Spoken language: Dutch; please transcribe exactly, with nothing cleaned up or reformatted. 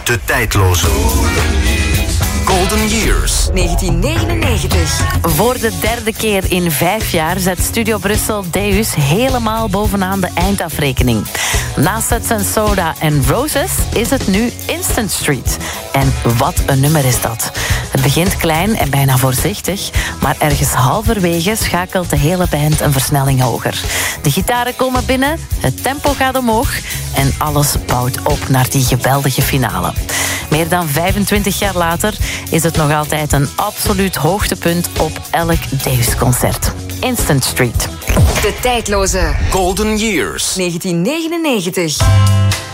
De tijdloze Golden Years. negentien negenennegentig. Voor de derde keer in vijf jaar zet Studio Brussel Deus helemaal bovenaan de eindafrekening. Naast Sets and Soda en Roses is het nu Instant Street. En wat een nummer is dat. Het begint klein en bijna voorzichtig, maar ergens halverwege schakelt de hele band een versnelling hoger. De gitaren komen binnen, het tempo gaat omhoog en alles bouwt op naar die geweldige finale. Meer dan vijfentwintig jaar later is het nog altijd een absoluut hoogtepunt op elk Deus-concert. Instant Street. De tijdloze Golden Years. negentien negenennegentig.